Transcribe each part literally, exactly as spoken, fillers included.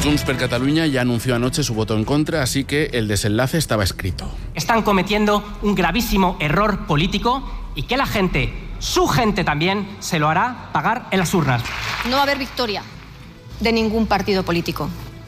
Junts per Catalunya ya anunció anoche su voto en contra, así que el desenlace estaba escrito. Están cometiendo un gravísimo error político y que la gente, su gente también, se lo hará pagar en las urnas. No va a haber victoria de ningún partido político.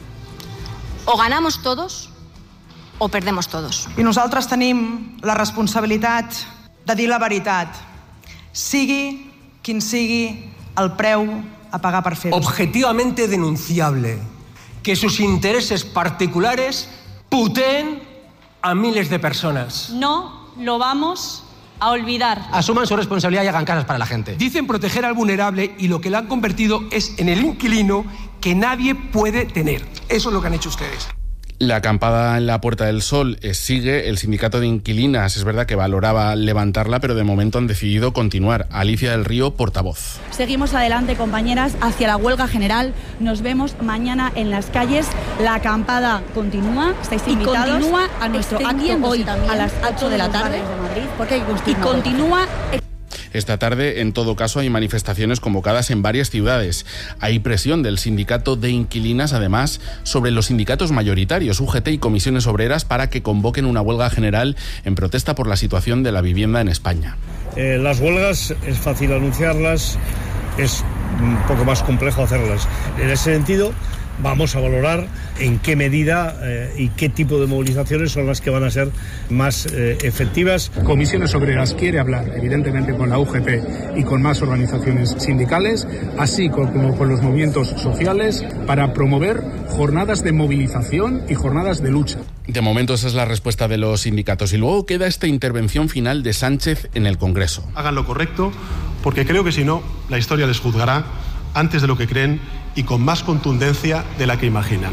O ganamos todos o perdemos todos. I nosaltres tenim la responsabilitat de dir la veritat, sigui quin sigui el preu a pagar per fer-ho. Objetivamente denunciable que sus intereses particulares puteen a miles de personas. No lo vamos a olvidar. Asuman su responsabilidad y hagan casas para la gente. Dicen proteger al vulnerable y lo que le han convertido es en el inquilino que nadie puede tener. Eso es lo que han hecho ustedes. La acampada en la Puerta del Sol eh, sigue. El sindicato de inquilinas es verdad que valoraba levantarla, pero de momento han decidido continuar. Alicia del Río, portavoz. Seguimos adelante, compañeras, hacia la huelga general. Nos vemos mañana en las calles. La acampada continúa. Estáis invitados. Y continúa a nuestro acto hoy a las ocho de la tarde de Madrid, porque hay que y continúa. Esta tarde, en todo caso, hay manifestaciones convocadas en varias ciudades. Hay presión del sindicato de inquilinas, además, sobre los sindicatos mayoritarios, U G T y comisiones obreras, para que convoquen una huelga general en protesta por la situación de la vivienda en España. Eh, las huelgas es fácil anunciarlas, es un poco más complejo hacerlas. En ese sentido, vamos a valorar en qué medida eh, y qué tipo de movilizaciones son las que van a ser más eh, efectivas. Comisiones Obreras quiere hablar, evidentemente, con la U G T y con más organizaciones sindicales, así como con los movimientos sociales, para promover jornadas de movilización y jornadas de lucha. De momento esa es la respuesta de los sindicatos. Y luego queda esta intervención final de Sánchez en el Congreso. Hagan lo correcto, porque creo que si no, la historia les juzgará antes de lo que creen y con más contundencia de la que imaginan.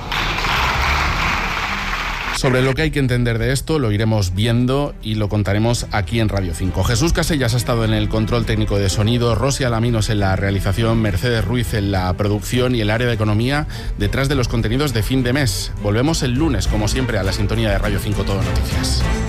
Sobre lo que hay que entender de esto lo iremos viendo y lo contaremos aquí en Radio cinco. Jesús Casellas ha estado en el control técnico de sonido, Rosy Alaminos en la realización, Mercedes Ruiz en la producción y el área de economía detrás de los contenidos de fin de mes. Volvemos el lunes, como siempre, a la sintonía de Radio cinco Todo Noticias.